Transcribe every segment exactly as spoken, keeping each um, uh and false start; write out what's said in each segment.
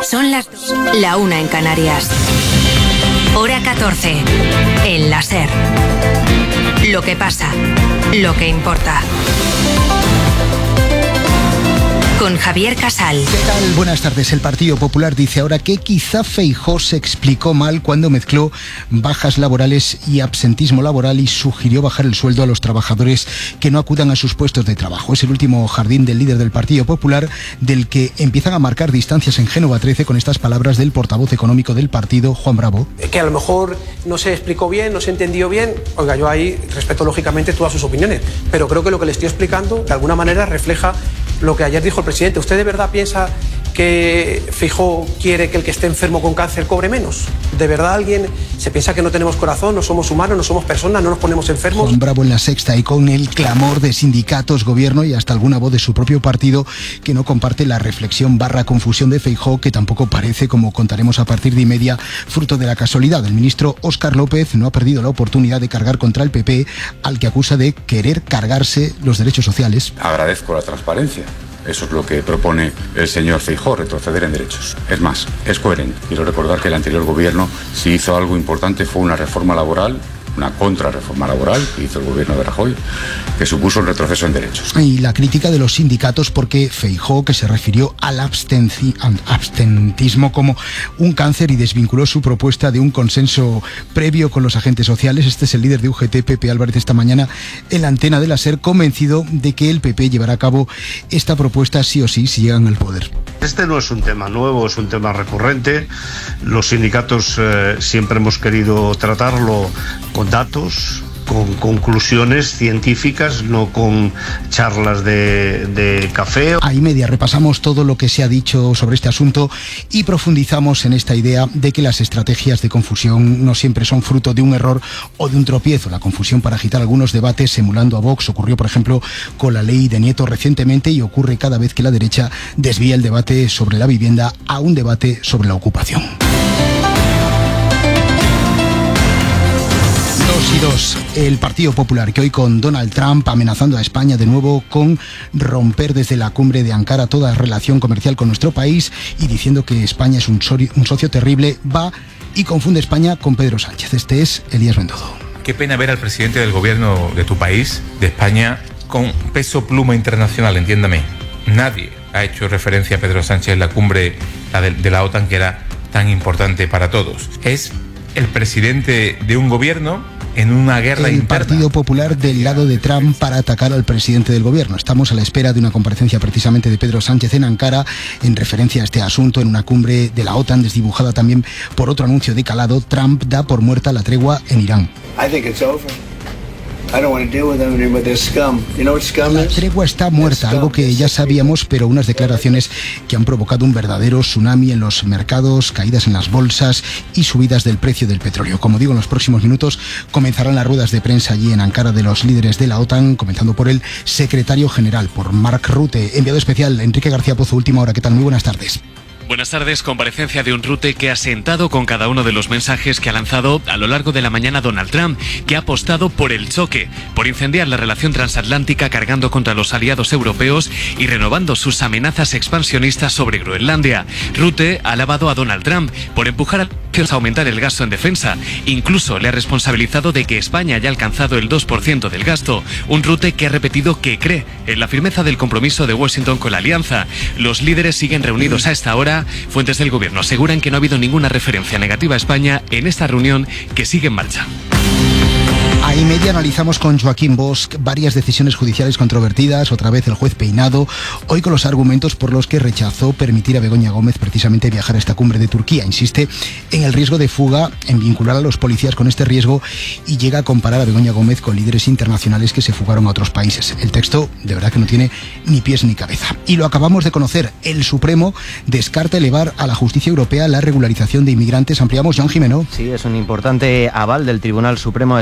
Son las la una en Canarias. Hora catorce. En la SER. Lo que pasa, lo que importa. Con Javier Casal. ¿Qué tal? Buenas tardes. El Partido Popular dice ahora que quizá Feijóo se explicó mal cuando mezcló bajas laborales y absentismo laboral y sugirió bajar el sueldo a los trabajadores que no acudan a sus puestos de trabajo. Es el último jardín del líder del Partido Popular, del que empiezan a marcar distancias en Génova trece con estas palabras del portavoz económico del partido, Juan Bravo. Que a lo mejor no se explicó bien, no se entendió bien. Oiga, yo ahí respeto lógicamente todas sus opiniones, pero creo que lo que le estoy explicando de alguna manera refleja lo que ayer dijo el presidente. ¿Usted de verdad piensa que Feijóo quiere que el que esté enfermo con cáncer cobre menos? ¿De verdad alguien se piensa que no tenemos corazón, no somos humanos, no somos personas, no nos ponemos enfermos? Juan Bravo en La Sexta, y con el clamor de sindicatos, gobierno y hasta alguna voz de su propio partido que no comparte la reflexión barra confusión de Feijóo, que tampoco parece, como contaremos a partir de y media, fruto de la casualidad. El ministro Óscar López no ha perdido la oportunidad de cargar contra el P P, al que acusa de querer cargarse los derechos sociales. Agradezco la transparencia. Eso es lo que propone el señor Feijóo, retroceder en derechos. Es más, es coherente. Quiero recordar que el anterior gobierno, si hizo algo importante, fue una reforma laboral, una contrarreforma laboral que hizo el gobierno de Rajoy, que supuso un retroceso en derechos. Y la crítica de los sindicatos porque Feijóo, que se refirió al abstenci- abstentismo como un cáncer y desvinculó su propuesta de un consenso previo con los agentes sociales. Este es el líder de U G T, Pepe Álvarez, esta mañana en la antena de la SER, convencido de que el P P llevará a cabo esta propuesta sí o sí si llegan al poder. Este no es un tema nuevo, es un tema recurrente. Los sindicatos eh, siempre hemos querido tratarlo con datos, con conclusiones científicas, no con charlas de, de café. A y media repasamos todo lo que se ha dicho sobre este asunto y profundizamos en esta idea de que las estrategias de confusión no siempre son fruto de un error o de un tropiezo. La confusión para agitar algunos debates emulando a Vox ocurrió, por ejemplo, con la ley de Nieto recientemente y ocurre cada vez que la derecha desvía el debate sobre la vivienda a un debate sobre la ocupación. Dos y dos. El Partido Popular, que hoy con Donald Trump amenazando a España de nuevo con romper desde la cumbre de Ankara toda relación comercial con nuestro país y diciendo que España es un, sori- un socio terrible, va y confunde España con Pedro Sánchez. Este es Elías Bendodo. Qué pena ver al presidente del gobierno de tu país, de España, con peso pluma internacional, entiéndame. Nadie ha hecho referencia a Pedro Sánchez en la cumbre la de, de la OTAN, que era tan importante para todos. Es el presidente de un gobierno en una guerra el interna. El Partido Popular del lado de Trump para atacar al presidente del gobierno. Estamos a la espera de una comparecencia precisamente de Pedro Sánchez en Ankara en referencia a este asunto en una cumbre de la OTAN desdibujada también por otro anuncio de calado. Trump da por muerta la tregua en Irán. I think it's over. I don't want to deal with them with this scum. You know what scum La is? tregua está muerta, algo que ya sabíamos, pero unas declaraciones que han provocado un verdadero tsunami en los mercados, caídas en las bolsas y subidas del precio del petróleo. Como digo, en los próximos minutos comenzarán las ruedas de prensa allí en Ankara de los líderes de la OTAN, comenzando por el secretario general, por Mark Rutte. Enviado especial, Enrique García Pozo, Última Hora. ¿Qué tal? Muy buenas tardes. Buenas tardes. Comparecencia de un Rutte que ha sentado con cada uno de los mensajes que ha lanzado a lo largo de la mañana Donald Trump, que ha apostado por el choque, por incendiar la relación transatlántica cargando contra los aliados europeos y renovando sus amenazas expansionistas sobre Groenlandia. Rutte ha alabado a Donald Trump por empujar a aumentar el gasto en defensa. Incluso le ha responsabilizado de que España haya alcanzado el dos por ciento del gasto. Un Rutte que ha repetido que cree en la firmeza del compromiso de Washington con la alianza. Los líderes siguen reunidos a esta hora. Fuentes del gobierno aseguran que no ha habido ninguna referencia negativa a España en esta reunión que sigue en marcha. A y media analizamos con Joaquín Bosch varias decisiones judiciales controvertidas, otra vez el juez Peinado, hoy con los argumentos por los que rechazó permitir a Begoña Gómez precisamente viajar a esta cumbre de Turquía. Insiste en el riesgo de fuga, en vincular a los policías con este riesgo y llega a comparar a Begoña Gómez con líderes internacionales que se fugaron a otros países. El texto de verdad que no tiene ni pies ni cabeza. Y lo acabamos de conocer, el Supremo descarta elevar a la justicia europea la regularización de inmigrantes. Ampliamos, Joan Jimeno. Sí, es un importante aval del Tribunal Supremo a esa regularización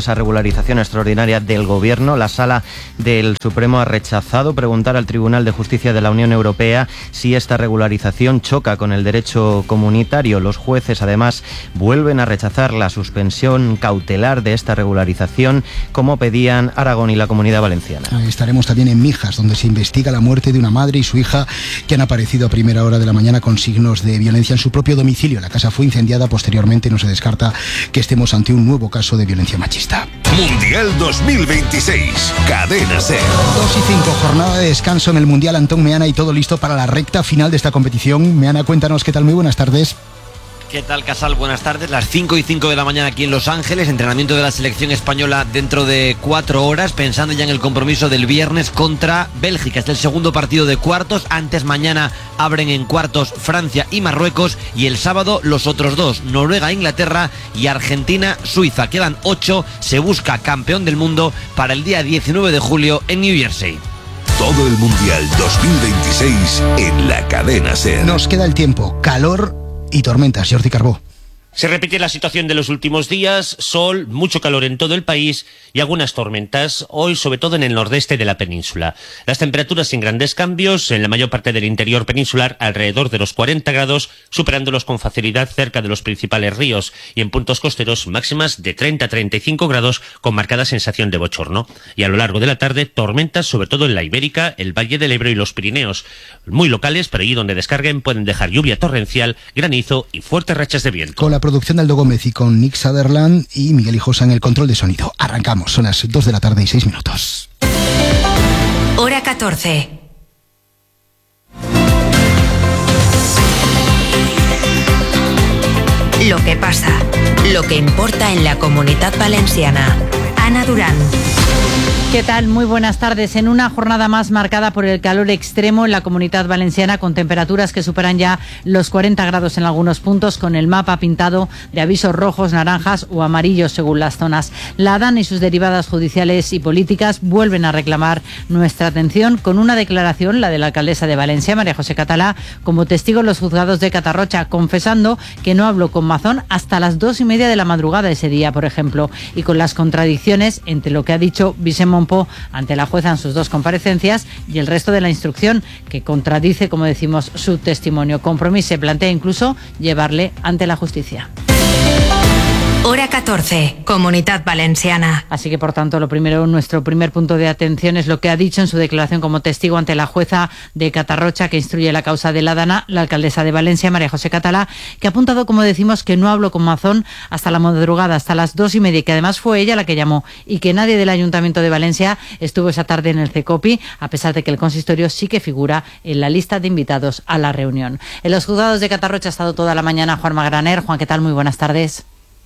regularización extraordinaria del Gobierno. La Sala del Supremo ha rechazado preguntar al Tribunal de Justicia de la Unión Europea si esta regularización choca con el derecho comunitario. Los jueces, además, vuelven a rechazar la suspensión cautelar de esta regularización, como pedían Aragón y la Comunidad Valenciana. Estaremos también en Mijas, donde se investiga la muerte de una madre y su hija que han aparecido a primera hora de la mañana con signos de violencia en su propio domicilio. La casa fue incendiada. Posteriormente no se descarta que estemos ante un nuevo caso de violencia machista. Mundial dos mil veintiséis, Cadena SER. dos y cinco, jornada de descanso en el Mundial. Antón Meana, y todo listo para la recta final de esta competición. Meana, cuéntanos qué tal. Muy buenas tardes. ¿Qué tal, Casal? Buenas tardes. Las cinco y cinco de la mañana aquí en Los Ángeles. Entrenamiento de la selección española dentro de cuatro horas, pensando ya en el compromiso del viernes contra Bélgica. Es el segundo partido de cuartos. Antes, mañana abren en cuartos Francia y Marruecos. Y el sábado los otros dos, Noruega, Inglaterra y Argentina, Suiza. Quedan ocho. Se busca campeón del mundo para el día diecinueve de julio en New Jersey. Todo el Mundial dos mil veintiséis en la Cadena SER. Nos queda el tiempo. Calor y tormentas. Jordi Carbó. Se repite la situación de los últimos días, sol, mucho calor en todo el país y algunas tormentas, hoy sobre todo en el nordeste de la península. Las temperaturas sin grandes cambios, en la mayor parte del interior peninsular alrededor de los cuarenta grados, superándolos con facilidad cerca de los principales ríos, y en puntos costeros máximas de treinta a treinta y cinco grados con marcada sensación de bochorno. Y a lo largo de la tarde, tormentas sobre todo en la Ibérica, el Valle del Ebro y los Pirineos, muy locales, pero allí donde descarguen pueden dejar lluvia torrencial, granizo y fuertes rachas de viento. Con la producción de Aldo Gómez y con Nick Sutherland y Miguel Hijosa en el control de sonido. Arrancamos, son las dos de la tarde y seis minutos. Hora catorce. Lo que pasa, lo que importa en la Comunitat Valenciana. Ana Durán. ¿Qué tal? Muy buenas tardes. En una jornada más marcada por el calor extremo en la Comunidad Valenciana, con temperaturas que superan ya los cuarenta grados en algunos puntos, con el mapa pintado de avisos rojos, naranjas o amarillos según las zonas. La ADAN y sus derivadas judiciales y políticas vuelven a reclamar nuestra atención con una declaración, la de la alcaldesa de Valencia, María José Catalá, como testigo en los juzgados de Catarrocha, confesando que no habló con Mazón hasta las dos y media de la madrugada ese día, por ejemplo, y con las contradicciones entre lo que ha dicho Vicent Monpó ante la jueza en sus dos comparecencias y el resto de la instrucción, que contradice, como decimos, su testimonio. Compromís se plantea incluso llevarle ante la justicia. Hora catorce, Comunitat Valenciana. Así que, por tanto, lo primero, nuestro primer punto de atención es lo que ha dicho en su declaración como testigo ante la jueza de Catarrocha, que instruye la causa de la DANA, la alcaldesa de Valencia, María José Catalá, que ha apuntado, como decimos, que no habló con Mazón hasta la madrugada, hasta las dos y media, y que además fue ella la que llamó, y que nadie del Ayuntamiento de Valencia estuvo esa tarde en el CECOPI, a pesar de que el consistorio sí que figura en la lista de invitados a la reunión. En los juzgados de Catarrocha ha estado toda la mañana Juan Magraner. Juan, ¿qué tal? Muy buenas tardes.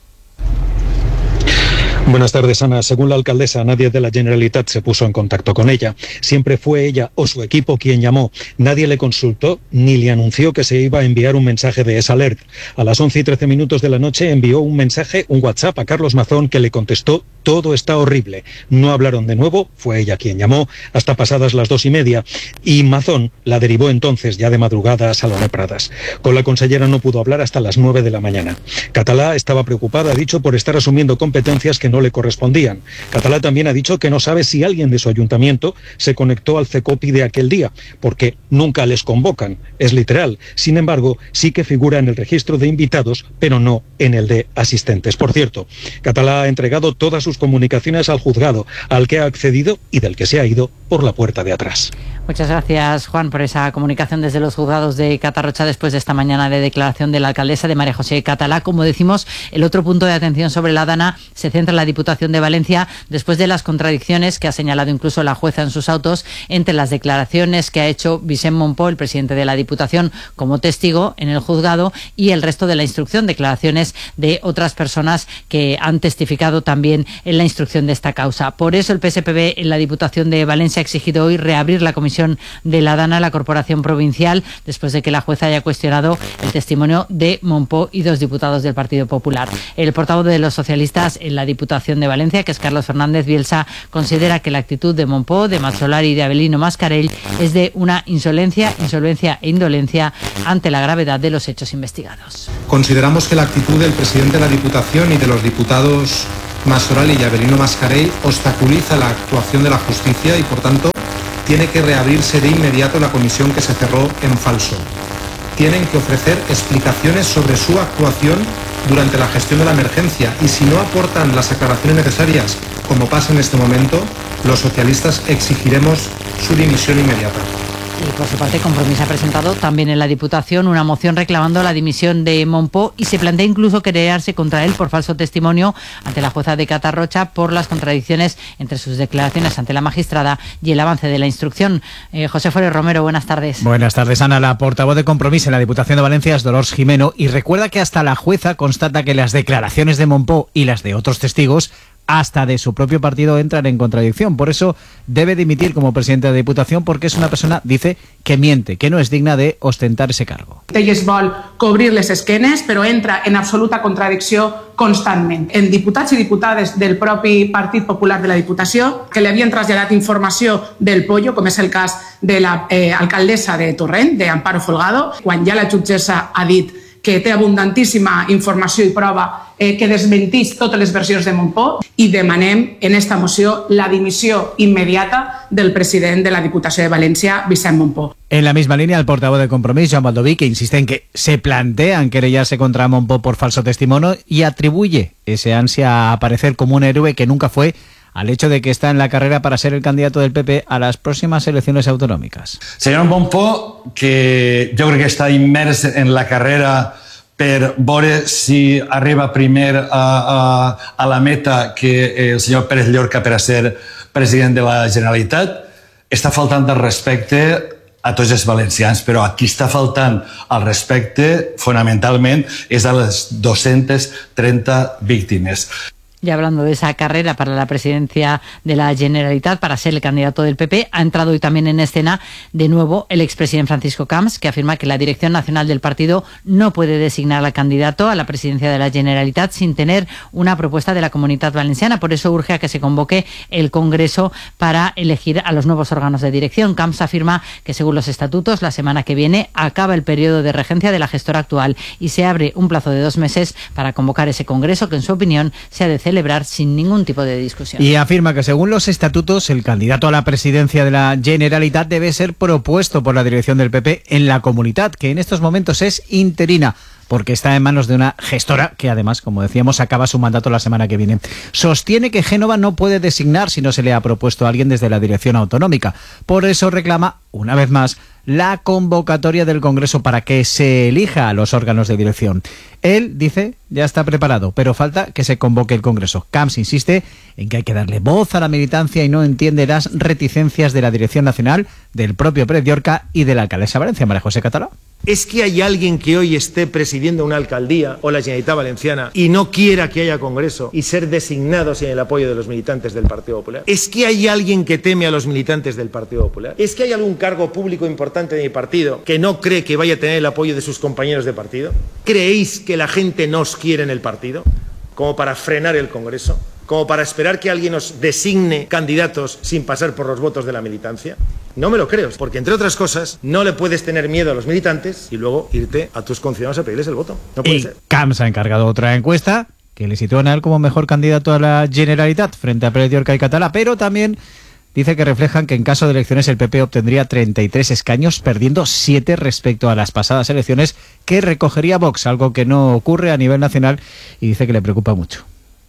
Buenas tardes, Ana. Según la alcaldesa, nadie de la Generalitat se puso en contacto con ella. Siempre fue ella o su equipo quien llamó. Nadie le consultó ni le anunció que se iba a enviar un mensaje de S-Alert. A las once y trece minutos de la noche envió un mensaje, un WhatsApp a Carlos Mazón, que le contestó: todo está horrible. No hablaron de nuevo, fue ella quien llamó, hasta pasadas las dos y media. Y Mazón la derivó entonces, ya de madrugada, a Salomé Pradas. Con la consellera no pudo hablar hasta las nueve de la mañana. Catalá estaba preocupada, ha dicho, por estar asumiendo competencias que no le correspondían. Catalá también ha dicho que no sabe si alguien de su ayuntamiento se conectó al CECOPI de aquel día, porque nunca les convocan, es literal. Sin embargo, sí que figura en el registro de invitados, pero no en el de asistentes. Por cierto, Catalá ha entregado todas sus comunicaciones al juzgado, al que ha accedido y del que se ha ido por la puerta de atrás. Muchas gracias, Juan, por esa comunicación desde los juzgados de Catarrocha después de esta mañana de declaración de la alcaldesa, de María José Catalá. Como decimos, el otro punto de atención sobre la DANA se centra en la Diputación de Valencia, después de las contradicciones que ha señalado incluso la jueza en sus autos entre las declaraciones que ha hecho Vicent Monpó, el presidente de la Diputación, como testigo en el juzgado, y el resto de la instrucción, declaraciones de otras personas que han testificado también en la instrucción de esta causa. Por eso el P S P B en la Diputación de Valencia ha exigido hoy reabrir la comisión de la DANA, la corporación provincial, después de que la jueza haya cuestionado el testimonio de Monpó y dos diputados del Partido Popular. El portavoz de los socialistas en la Diputación de Valencia, que es Carlos Fernández Bielsa, considera que la actitud de Monpó, de Mazzolari y de Avelino Mascarell es de una insolencia, insolvencia e indolencia ante la gravedad de los hechos investigados. Consideramos que la actitud del presidente de la Diputación y de los diputados Masorali y Avelino Mascarell obstaculiza la actuación de la justicia y, por tanto, tiene que reabrirse de inmediato la comisión que se cerró en falso. Tienen que ofrecer explicaciones sobre su actuación durante la gestión de la emergencia y si no aportan las aclaraciones necesarias, como pasa en este momento, los socialistas exigiremos su dimisión inmediata. Y por su parte, Compromís ha presentado también en la Diputación una moción reclamando la dimisión de Mompó y se plantea incluso querellarse contra él por falso testimonio ante la jueza de Catarrocha por las contradicciones entre sus declaraciones ante la magistrada y el avance de la instrucción. Eh, José Flores Romero, buenas tardes. Buenas tardes, Ana. La portavoz de Compromís en la Diputación de Valencia es Dolors Jimeno y recuerda que hasta la jueza constata que las declaraciones de Mompó y las de otros testigos hasta de su propio partido entran en contradicción. Por eso debe dimitir como presidente de la Diputación porque es una persona, dice, que miente, que no es digna de ostentar ese cargo. Elles vol cobrir les esquenes, però entra en absoluta contradicció constantment. En diputats i diputades del propi Partit Popular de la Diputació que li havien traslladat informació del pollo, com és el cas de l'alcaldessa de Torrent, d'Amparo Folgado, quan ja la jutgessa ha dit que té abundantíssima informació i prova eh, que desmentís totes les versions de Mompó i demanem en esta moció la dimissió immediata del president de la Diputació de València, Vicent Mompó. En la misma línea, el portavoz de Compromís, Joan Baldoví, que insiste en que se plantean querellarse contra Mompó por falso testimonio y atribuye ese ansia a aparecer como un héroe que nunca fue al hecho de que está en la carrera para ser el candidato del P P a las próximas elecciones autonòmiques. Senyor Mompó, que jo crec que està immers en la carrera per veure si arriba primer a, a, a la meta que el senyor Pérez Llorca per a ser president de la Generalitat, està faltant el respecte a tots els valencians, però aquí està faltant el respecte fonamentalment és a les dos-centes trenta víctimes. Y hablando de esa carrera para la presidencia de la Generalitat, para ser el candidato del P P, ha entrado hoy también en escena de nuevo el expresidente Francisco Camps, que afirma que la dirección nacional del partido no puede designar al candidato a la presidencia de la Generalitat sin tener una propuesta de la Comunitat Valenciana. Por eso urge a que se convoque el Congreso para elegir a los nuevos órganos de dirección. Camps afirma que según los estatutos, la semana que viene acaba el periodo de regencia de la gestora actual y se abre un plazo de dos meses para convocar ese Congreso que, en su opinión, se ha de celebrar sin ningún tipo de discusión. Y afirma que según los estatutos el candidato a la presidencia de la Generalitat debe ser propuesto por la dirección del P P en la Comunitat, que en estos momentos es interina porque está en manos de una gestora que además, como decíamos, acaba su mandato la semana que viene. Sostiene que Génova no puede designar si no se le ha propuesto a alguien desde la dirección autonómica. Por eso reclama, una vez más, la convocatoria del Congreso para que se elija a los órganos de dirección. Él, dice, ya está preparado, pero falta que se convoque el Congreso. Camps insiste en que hay que darle voz a la militancia y no entiende las reticencias de la dirección nacional, del propio Pérez Llorca y de la alcaldesa de Valencia, María José Catalá. ¿Es que hay alguien que hoy esté presidiendo una alcaldía o la Generalitat Valenciana y no quiera que haya Congreso y ser designados sin el apoyo de los militantes del Partido Popular? ¿Es que hay alguien que teme a los militantes del Partido Popular? ¿Es que hay algún cargo público importante de mi partido que no cree que vaya a tener el apoyo de sus compañeros de partido? ¿Creéis que la gente nos quiere en el partido como para frenar el Congreso? ¿Como para esperar que alguien nos designe candidatos sin pasar por los votos de la militancia? No me lo creo, porque entre otras cosas no le puedes tener miedo a los militantes y luego irte a tus conciudadanos a pedirles el voto. No puede y ser. Camps ha encargado otra encuesta que le sitúa a él como mejor candidato a la Generalitat frente a Pérez Llorca y Catalá, pero también dice que reflejan que en caso de elecciones el P P obtendría treinta y tres escaños, perdiendo siete respecto a las pasadas elecciones que recogería Vox, algo que no ocurre a nivel nacional y dice que le preocupa mucho.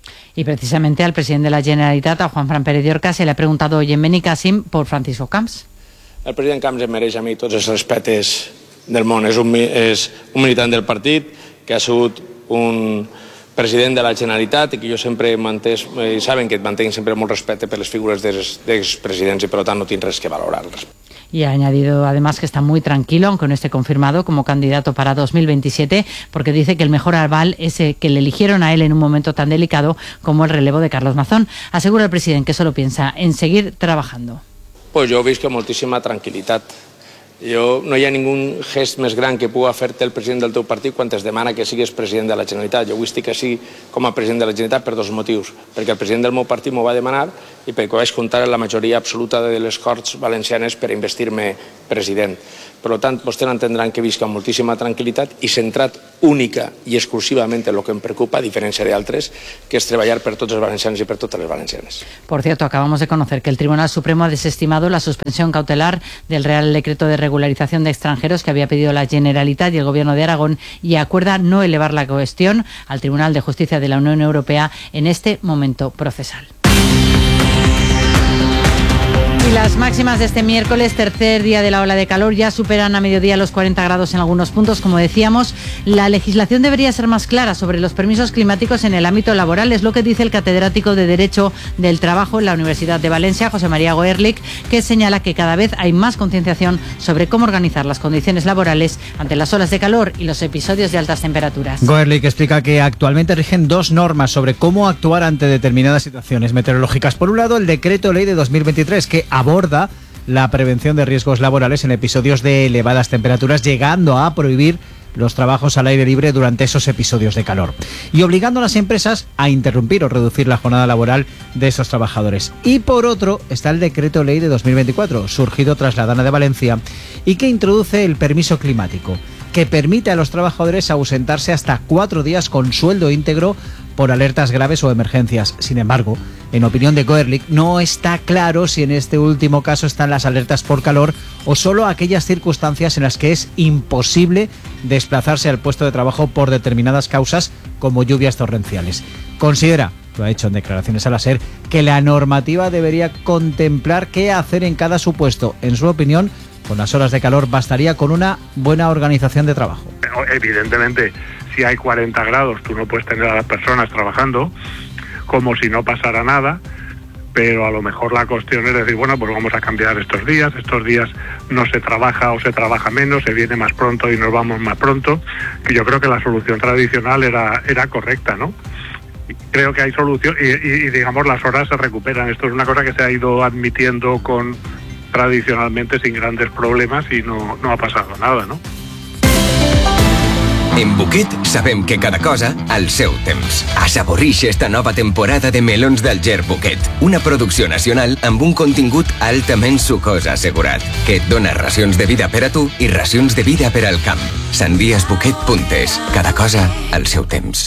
Y precisamente al presidente de la Generalitat, a Juanfran Pérez Llorca, se le ha preguntado hoy en Benicàssim por Francisco Camps. El president Camps em mereix a mi tots els respectes del món. És un, és un militant del partit que ha sigut un president de la Generalitat i que jo sempre he mantès, i saben que mantenc sempre molt respecte per les figures d'expresidents i per tant no tinc res que valorar. Y ha añadido además que está muy tranquilo, aunque no esté confirmado como candidato para dos mil veintisiete, porque dice que el mejor aval es que le eligieron a él en un momento tan delicado como el relevo de Carlos Mazón. Asegura el presidente que solo piensa en seguir trabajando. Pues jo visc amb moltíssima tranquil·litat. Jo, no hi ha ningú gest més gran que pugui fer-te el president del teu partit quan es demana que siguis president de la Generalitat. Jo vull estar així com a president de la Generalitat per dos motius. Perquè el president del meu partit m'ho va demanar i perquè vaig comptar en la majoria absoluta de les Corts Valencianes per investir-me president. Per tant, vostès entendran que visc amb moltíssima tranquil·litat i centrat única i exclusivament en el que em preocupa, a diferència d'altres, que és treballar per tots els valencians i per totes les valencianes. Por cierto, acabamos de conocer que el Tribunal Supremo ha desestimado la suspensión cautelar del Real Decreto de Regularización de Extranjeros que había pedido la Generalitat y el Gobierno de Aragón y acuerda no elevar la cuestión al Tribunal de Justicia de la Unión Europea en este momento procesal. Y las máximas de este miércoles, tercer día de la ola de calor, ya superan a mediodía los cuarenta grados en algunos puntos. Como decíamos, la legislación debería ser más clara sobre los permisos climáticos en el ámbito laboral. Es lo que dice el catedrático de Derecho del Trabajo en la Universidad de Valencia, José María Goerlich, que señala que cada vez hay más concienciación sobre cómo organizar las condiciones laborales ante las olas de calor y los episodios de altas temperaturas. Goerlich explica que actualmente rigen dos normas sobre cómo actuar ante determinadas situaciones meteorológicas. Por un lado, el Decreto Ley de dos mil veintitrés, que aborda la prevención de riesgos laborales en episodios de elevadas temperaturas, llegando a prohibir los trabajos al aire libre durante esos episodios de calor y obligando a las empresas a interrumpir o reducir la jornada laboral de esos trabajadores. Y por otro está el Decreto Ley de dos mil veinticuatro, surgido tras la Dana de Valencia, y que introduce el permiso climático, que permite a los trabajadores ausentarse hasta cuatro días con sueldo íntegro por alertas graves o emergencias. Sin embargo, en opinión de Goerlich, no está claro si en este último caso están las alertas por calor o solo aquellas circunstancias en las que es imposible desplazarse al puesto de trabajo por determinadas causas como lluvias torrenciales. Considera, lo ha hecho en declaraciones a la SER, que la normativa debería contemplar qué hacer en cada supuesto. En su opinión, con las horas de calor bastaría con una buena organización de trabajo. Evidentemente, si hay cuarenta grados, tú no puedes tener a las personas trabajando como si no pasara nada, pero a lo mejor la cuestión es decir, bueno, pues vamos a cambiar estos días, estos días no se trabaja o se trabaja menos, se viene más pronto y nos vamos más pronto, que yo creo que la solución tradicional era, era correcta, ¿no? Creo que hay solución y, y, y digamos las horas se recuperan. Esto es una cosa que se ha ido admitiendo con tradicionalmente sin grandes problemas i no, no ha passat nada, no? En Buquet sabem que cada cosa al seu temps. Assaborix esta nova temporada de melons d'Alger Buquet, una producció nacional amb un contingut altament sucós assegurat, que et dona racions de vida per a tu i racions de vida per al camp. Sandies Buquet Puntes, cada cosa al seu temps.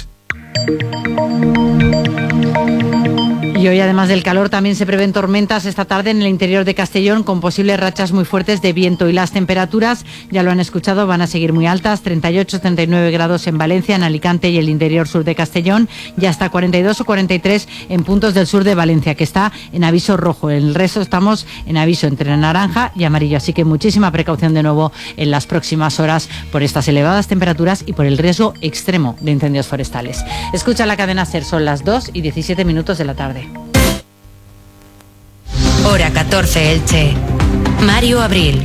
Y hoy, además del calor, también se prevén tormentas esta tarde en el interior de Castellón con posibles rachas muy fuertes de viento, y las temperaturas, ya lo han escuchado, van a seguir muy altas, treinta y ocho, treinta y nueve grados en Valencia, en Alicante y el interior sur de Castellón, y hasta cuarenta y dos o cuarenta y tres en puntos del sur de Valencia, que está en aviso rojo. En el resto estamos en aviso entre naranja y amarillo, así que muchísima precaución de nuevo en las próximas horas por estas elevadas temperaturas y por el riesgo extremo de incendios forestales. Escucha la cadena SER, son las dos y diecisiete minutos de la tarde. Hora catorce, Elche. Mario Abril.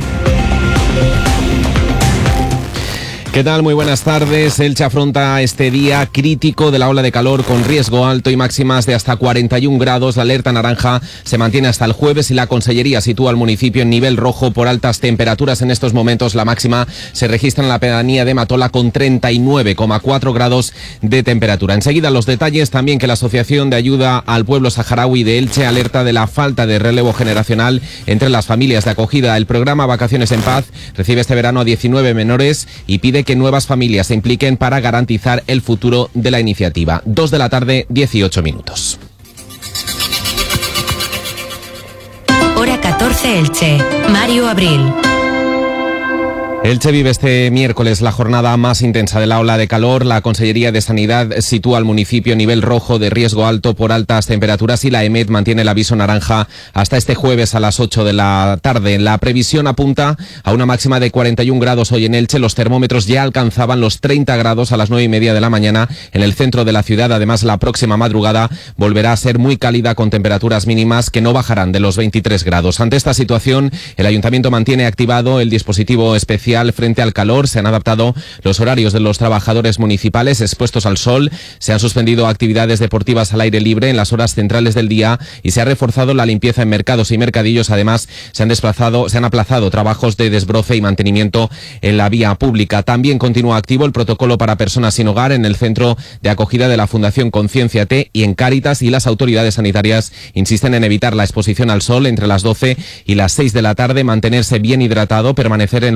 ¿Qué tal? Muy buenas tardes. Elche afronta este día crítico de la ola de calor con riesgo alto y máximas de hasta cuarenta y un grados. La alerta naranja se mantiene hasta el jueves y la Consellería sitúa al municipio en nivel rojo por altas temperaturas. En estos momentos la máxima se registra en la pedanía de Matola con treinta y nueve coma cuatro grados de temperatura. Enseguida los detalles, también que la Asociación de Ayuda al Pueblo Saharaui de Elche alerta de la falta de relevo generacional entre las familias de acogida. El programa Vacaciones en Paz recibe este verano a diecinueve menores y pide que nuevas familias se impliquen para garantizar el futuro de la iniciativa. Dos de la tarde, dieciocho minutos. Hora catorce, Elche. Mario Abril. Elche vive este miércoles la jornada más intensa de la ola de calor. La Consellería de Sanidad sitúa al municipio en nivel rojo de riesgo alto por altas temperaturas y la EMET mantiene el aviso naranja hasta este jueves a las ocho de la tarde. La previsión apunta a una máxima de cuarenta y un grados hoy en Elche. Los termómetros ya alcanzaban los treinta grados a las nueve y media de la mañana en el centro de la ciudad. Además, la próxima madrugada volverá a ser muy cálida con temperaturas mínimas que no bajarán de los veintitrés grados. Ante esta situación, el Ayuntamiento mantiene activado el dispositivo especial frente al calor. Se han adaptado los horarios de los trabajadores municipales expuestos al sol, se han suspendido actividades deportivas al aire libre en las horas centrales del día y se ha reforzado la limpieza en mercados y mercadillos. Además, se han desplazado, se han aplazado trabajos de desbroce y mantenimiento en la vía pública. También continúa activo el protocolo para personas sin hogar en el centro de acogida de la Fundación Conciencia T y en Cáritas, y las autoridades sanitarias insisten en evitar la exposición al sol entre las doce y las seis de la tarde, mantenerse bien hidratado, permanecer en lugares frescos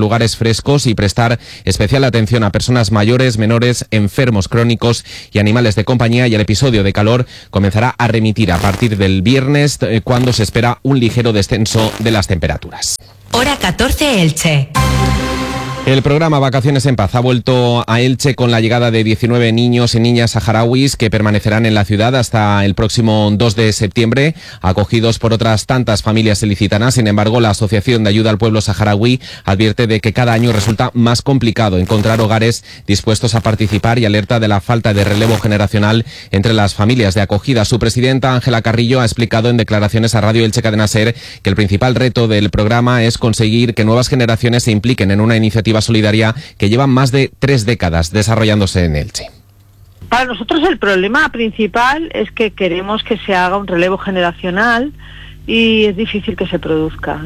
frescos y prestar especial atención a personas mayores, menores, enfermos crónicos y animales de compañía. Y el episodio de calor comenzará a remitir a partir del viernes, eh, cuando se espera un ligero descenso de las temperaturas. Hora catorce, Elche. El programa Vacaciones en Paz ha vuelto a Elche con la llegada de diecinueve niños y niñas saharauis que permanecerán en la ciudad hasta el próximo dos de septiembre, acogidos por otras tantas familias ilicitanas. Sin embargo, la Asociación de Ayuda al Pueblo Saharaui advierte de que cada año resulta más complicado encontrar hogares dispuestos a participar y alerta de la falta de relevo generacional entre las familias de acogida. Su presidenta, Ángela Carrillo, ha explicado en declaraciones a Radio Elche Cadena SER que el principal reto del programa es conseguir que nuevas generaciones se impliquen en una iniciativa solidaria que lleva más de tres décadas desarrollándose en Elche. Para nosotros el problema principal es que queremos que se haga un relevo generacional y es difícil que se produzca.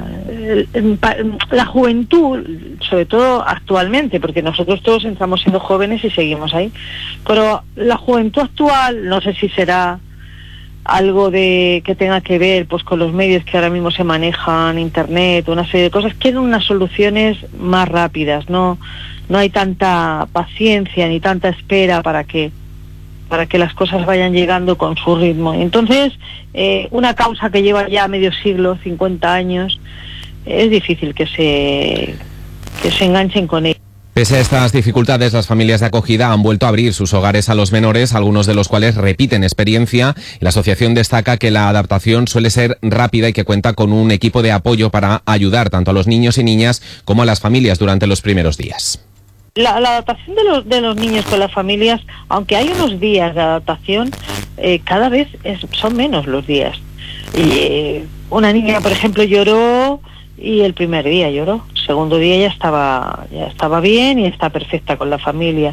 La juventud, sobre todo actualmente, porque nosotros todos entramos siendo jóvenes y seguimos ahí, pero la juventud actual, no sé si será algo de que tenga que ver pues con los medios que ahora mismo se manejan, internet, una serie de cosas, quieren unas soluciones más rápidas, no no hay tanta paciencia ni tanta espera para que para que las cosas vayan llegando con su ritmo. Entonces, eh, una causa que lleva ya medio siglo, cincuenta años, es difícil que se que se enganchen con ella. Pese a estas dificultades, las familias de acogida han vuelto a abrir sus hogares a los menores, algunos de los cuales repiten experiencia. La asociación destaca que la adaptación suele ser rápida y que cuenta con un equipo de apoyo para ayudar tanto a los niños y niñas como a las familias durante los primeros días. La, la adaptación de los, de los niños con las familias, aunque hay unos días de adaptación, eh, cada vez es, son menos los días. Y eh, una niña, por ejemplo, lloró y el primer día lloró, segundo día ya estaba ya estaba bien y está perfecta con la familia.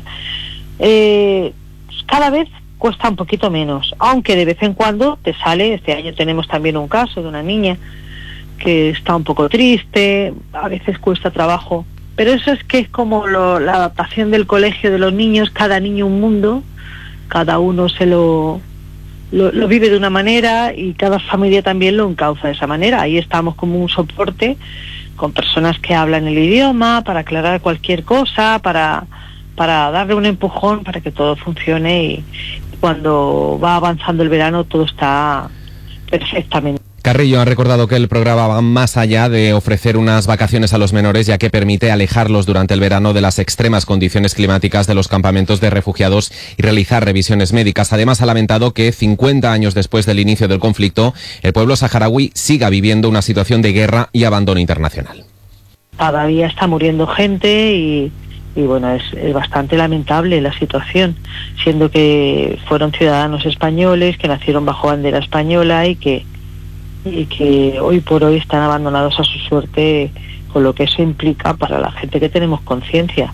Eh, cada vez cuesta un poquito menos, aunque de vez en cuando te sale. Este año tenemos también un caso de una niña que está un poco triste, a veces cuesta trabajo, pero eso es que es como lo, la adaptación del colegio de los niños, cada niño un mundo, cada uno se lo Lo, lo vive de una manera y cada familia también lo encauza de esa manera. Ahí estamos como un soporte con personas que hablan el idioma para aclarar cualquier cosa, para, para darle un empujón para que todo funcione, y cuando va avanzando el verano todo está perfectamente. Carrillo ha recordado que el programa va más allá de ofrecer unas vacaciones a los menores, ya que permite alejarlos durante el verano de las extremas condiciones climáticas de los campamentos de refugiados y realizar revisiones médicas. Además, ha lamentado que cincuenta años después del inicio del conflicto, el pueblo saharaui siga viviendo una situación de guerra y abandono internacional. Todavía está muriendo gente y, y bueno, es, es bastante lamentable la situación, siendo que fueron ciudadanos españoles, que nacieron bajo bandera española y que y que hoy por hoy están abandonados a su suerte, con lo que eso implica para la gente que tenemos conciencia.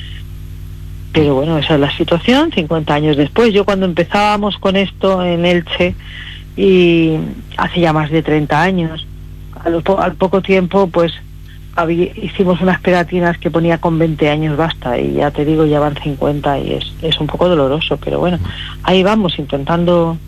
Pero bueno, esa es la situación cincuenta años después. Yo cuando empezábamos con esto en Elche, y hace ya más de treinta años, al, po al poco tiempo pues había, hicimos unas pegatinas que ponía con veinte años basta, y ya te digo, ya van cincuenta y es, es un poco doloroso, pero bueno, ahí vamos intentando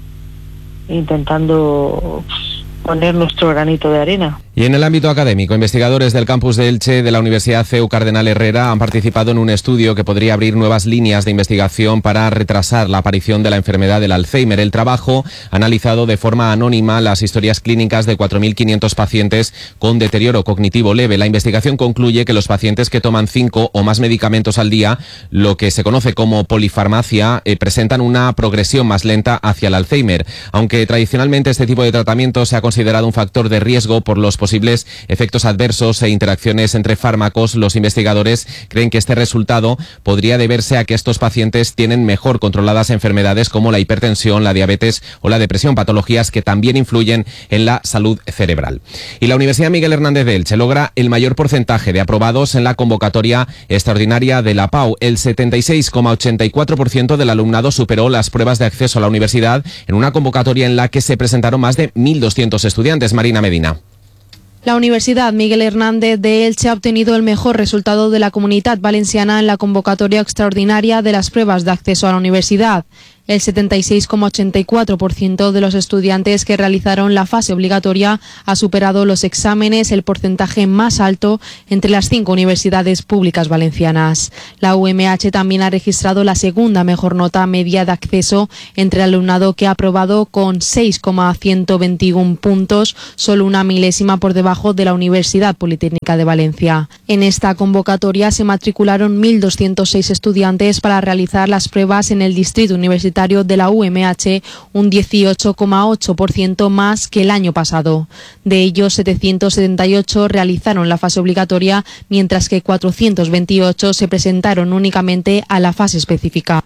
intentando pues, poner nuestro granito de arena. Y en el ámbito académico, investigadores del campus de Elche de la Universidad C E U Cardenal Herrera han participado en un estudio que podría abrir nuevas líneas de investigación para retrasar la aparición de la enfermedad del Alzheimer. El trabajo ha analizado de forma anónima las historias clínicas de cuatro mil quinientos pacientes con deterioro cognitivo leve. La investigación concluye que los pacientes que toman cinco o más medicamentos al día, lo que se conoce como polifarmacia, eh, presentan una progresión más lenta hacia el Alzheimer. Aunque tradicionalmente este tipo de tratamiento se ha considerado un factor de riesgo por los posibles efectos adversos e interacciones entre fármacos, los investigadores creen que este resultado podría deberse a que estos pacientes tienen mejor controladas enfermedades como la hipertensión, la diabetes o la depresión, patologías que también influyen en la salud cerebral. Y la Universidad Miguel Hernández de Elche logra el mayor porcentaje de aprobados en la convocatoria extraordinaria de la PAU. El setenta y seis coma ochenta y cuatro por ciento del alumnado superó las pruebas de acceso a la universidad en una convocatoria en la que se presentaron más de mil doscientos estudiantes. Marina Medina. La Universidad Miguel Hernández de Elche ha obtenido el mejor resultado de la Comunitat Valenciana en la convocatoria extraordinaria de las pruebas de acceso a la universidad. El setenta y seis coma ochenta y cuatro por ciento de los estudiantes que realizaron la fase obligatoria ha superado los exámenes, el porcentaje más alto entre las cinco universidades públicas valencianas. La U M H también ha registrado la segunda mejor nota media de acceso entre el alumnado, que ha aprobado con seis coma ciento veintiuno puntos, solo una milésima por debajo de la Universidad Politécnica de Valencia. En esta convocatoria se matricularon mil doscientos seis estudiantes para realizar las pruebas en el distrito universitario de la U M H, un dieciocho coma ocho por ciento más que el año pasado. De ellos, setecientos setenta y ocho realizaron la fase obligatoria, mientras que cuatrocientos veintiocho se presentaron únicamente a la fase específica.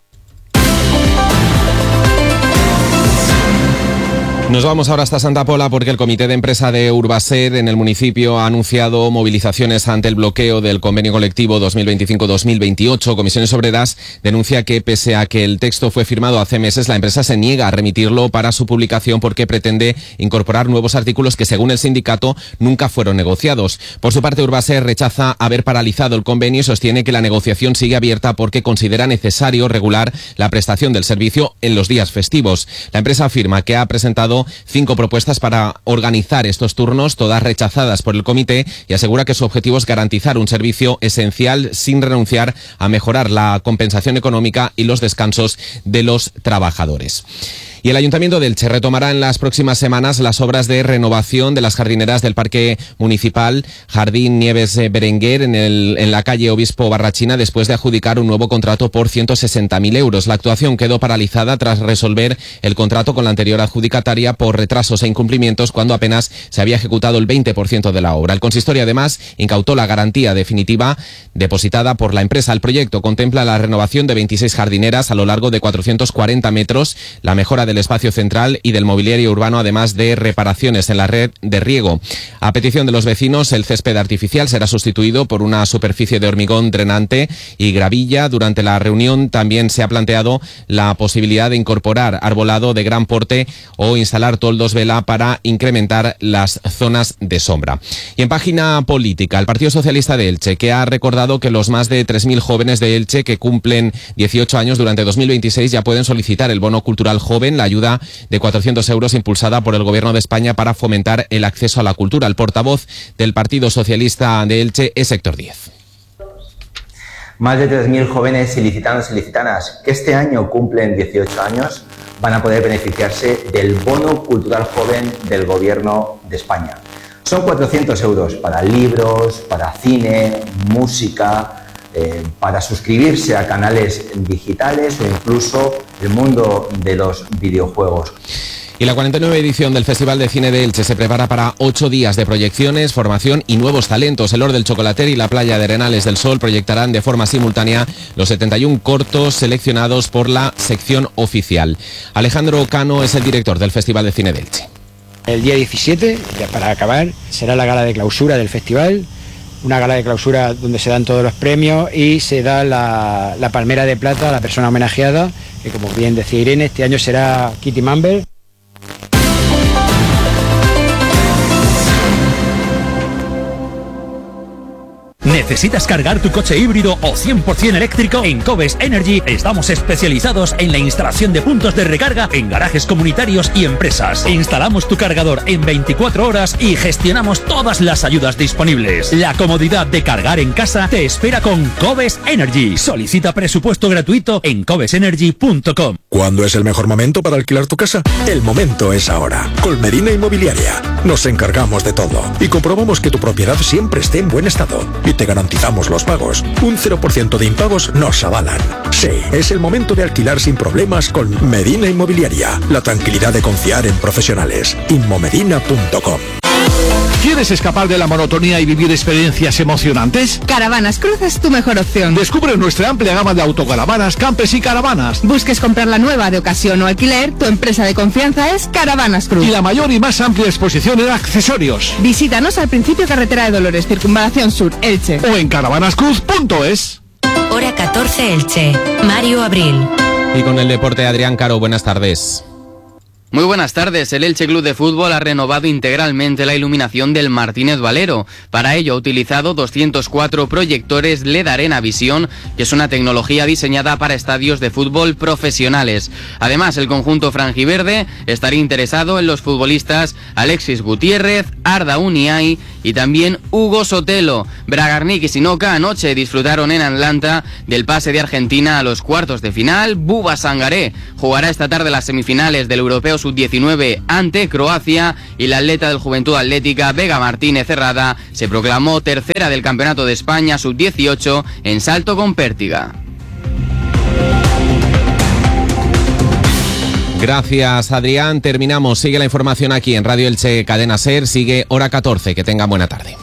Nos vamos ahora hasta Santa Pola porque el comité de empresa de Urbaser en el municipio ha anunciado movilizaciones ante el bloqueo del convenio colectivo dos mil veinticinco dos mil veintiocho. Comisiones Obreras denuncia que, pese a que el texto fue firmado hace meses, la empresa se niega a remitirlo para su publicación porque pretende incorporar nuevos artículos que, según el sindicato, nunca fueron negociados. Por su parte, Urbaser rechaza haber paralizado el convenio y sostiene que la negociación sigue abierta porque considera necesario regular la prestación del servicio en los días festivos. La empresa afirma que ha presentado cinco propuestas para organizar estos turnos, todas rechazadas por el comité, y asegura que su objetivo es garantizar un servicio esencial sin renunciar a mejorar la compensación económica y los descansos de los trabajadores. Y el Ayuntamiento de Elche retomará en las próximas semanas las obras de renovación de las jardineras del Parque Municipal Jardín Nieves Berenguer en, el, en la calle Obispo Barrachina, después de adjudicar un nuevo contrato por ciento sesenta mil euros. La actuación quedó paralizada tras resolver el contrato con la anterior adjudicataria por retrasos e incumplimientos, cuando apenas se había ejecutado el veinte por ciento de la obra. El consistorio, además, incautó la garantía definitiva depositada por la empresa. El proyecto contempla la renovación de veintiséis jardineras a lo largo de cuatrocientos cuarenta metros, la mejora de del espacio central y del mobiliario urbano, además de reparaciones en la red de riego. A petición de los vecinos, el césped artificial será sustituido por una superficie de hormigón drenante y gravilla. Durante la reunión también se ha planteado la posibilidad de incorporar arbolado de gran porte o instalar toldos vela para incrementar las zonas de sombra. Y en página política, el Partido Socialista de Elche, que ha recordado que los más de tres mil jóvenes de Elche que cumplen dieciocho años durante dos mil veintiséis ya pueden solicitar el bono cultural joven, la ayuda de cuatrocientos euros impulsada por el Gobierno de España para fomentar el acceso a la cultura. El portavoz del Partido Socialista de Elche es Héctor Díez. Más de tres mil jóvenes ilicitanos y ilicitanas que este año cumplen dieciocho años van a poder beneficiarse del bono cultural joven del Gobierno de España. Son cuatrocientos euros para libros, para cine, música, Eh, para suscribirse a canales digitales o incluso el mundo de los videojuegos. Y la cuarenta y nueva edición del Festival de Cine de Elche se prepara para ocho días de proyecciones, formación y nuevos talentos. El Or del Chocolater y la playa de Arenales del Sol proyectarán de forma simultánea los setenta y uno cortos seleccionados por la sección oficial. Alejandro Cano es el director del Festival de Cine de Elche. El día diecisiete, ya para acabar, será la gala de clausura del festival. Una gala de clausura donde se dan todos los premios y se da la, la palmera de plata a la persona homenajeada, que, como bien decía Irene, este año será Kitty Mamber. ¿Necesitas cargar tu coche híbrido o cien por ciento eléctrico? En Cobes Energy estamos especializados en la instalación de puntos de recarga en garajes comunitarios y empresas. Instalamos tu cargador en veinticuatro horas y gestionamos todas las ayudas disponibles. La comodidad de cargar en casa te espera con Cobes Energy. Solicita presupuesto gratuito en cobes energy punto com. ¿Cuándo es el mejor momento para alquilar tu casa? El momento es ahora. Con Medina Inmobiliaria nos encargamos de todo y comprobamos que tu propiedad siempre esté en buen estado. Y te garantizamos los pagos. Un cero por ciento de impagos nos avalan. Sí, es el momento de alquilar sin problemas con Medina Inmobiliaria. La tranquilidad de confiar en profesionales. inmomedina punto com. ¿Quieres escapar de la monotonía y vivir experiencias emocionantes? Caravanas Cruz es tu mejor opción. Descubre nuestra amplia gama de autocaravanas, campes y caravanas. Busques comprar la nueva de ocasión o alquiler, tu empresa de confianza es Caravanas Cruz. Y la mayor y más amplia exposición en accesorios. Visítanos al principio Carretera de Dolores, Circunvalación Sur, Elche. O en caravanas cruz punto es. Hora catorce Elche. Mario Abril. Y con el deporte, Adrián Caro, buenas tardes. Muy buenas tardes. El Elche Club de Fútbol ha renovado integralmente la iluminación del Martínez Valero. Para ello ha utilizado doscientos cuatro proyectores L E D Arena Visión, que es una tecnología diseñada para estadios de fútbol profesionales. Además, el conjunto franjiverde estaría interesado en los futbolistas Alexis Gutiérrez, Arda Uniay y también Hugo Sotelo. Bragarnik y Sinoca anoche disfrutaron en Atlanta del pase de Argentina a los cuartos de final. Buba Sangaré jugará esta tarde las semifinales del Europeo sub diecinueve ante Croacia y la atleta del Juventud Atlética Vega Martínez Cerrada se proclamó tercera del Campeonato de España sub dieciocho en salto con pértiga. Gracias, Adrián. Terminamos. Sigue la información aquí en Radio Elche Cadena SER. Sigue Hora catorce. Que tengan buena tarde.